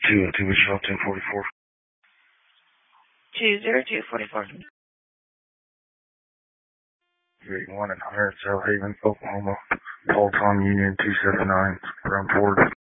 Wichita 1044. 20244. Gate 1 and 100 South Haven, Oklahoma. Paul Tom Union 279, ground forward.